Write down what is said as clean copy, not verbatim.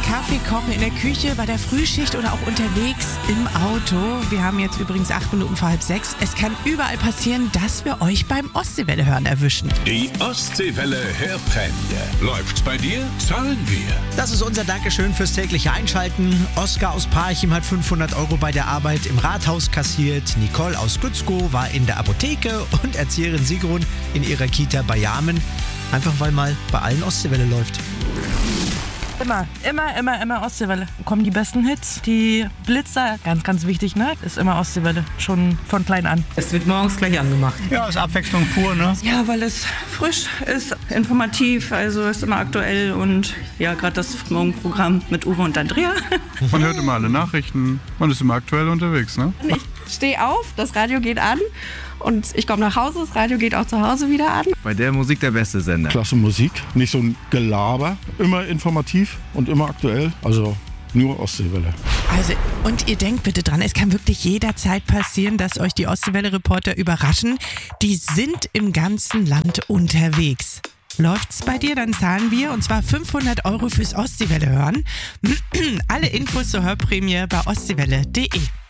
Kaffee kochen in der Küche, bei der Frühschicht oder auch unterwegs im Auto. Wir haben jetzt übrigens 8 Minuten vor 5:30. Es kann überall passieren, dass wir euch beim Ostseewelle hören erwischen. Die Ostseewelle Hörprämie. Läuft's bei dir? Zahlen wir. Das ist unser Dankeschön fürs tägliche Einschalten. Oskar aus Parchim hat 500 € bei der Arbeit im Rathaus kassiert. Nicole aus Gützkow war in der Apotheke und Erzieherin Sigrun in ihrer Kita bei Jamen. Einfach weil mal bei allen Ostseewelle läuft. Immer Ostseewelle. Kommen die besten Hits, die Blitzer, ganz wichtig, ne? Ist immer Ostseewelle, schon von klein an. Es wird morgens gleich angemacht. Ja, ist Abwechslung pur, ne? Ja, weil es frisch ist, informativ, also ist immer aktuell und ja, gerade das Morgenprogramm mit Uwe und Andrea. Man hört immer alle Nachrichten, man ist immer aktuell unterwegs, ne? Ich stehe auf, das Radio geht an und ich komme nach Hause, das Radio geht auch zu Hause wieder an. Bei der Musik der beste Sender. Klasse Musik, nicht so ein Gelaber, immer informativ und immer aktuell, also nur Ostseewelle. Also, und ihr denkt bitte dran, es kann wirklich jederzeit passieren, dass euch die Ostseewelle-Reporter überraschen. Die sind im ganzen Land unterwegs. Läuft's bei dir, dann zahlen wir, und zwar 500 € fürs Ostseewelle hören. Alle Infos zur Hörprämie bei ostseewelle.de.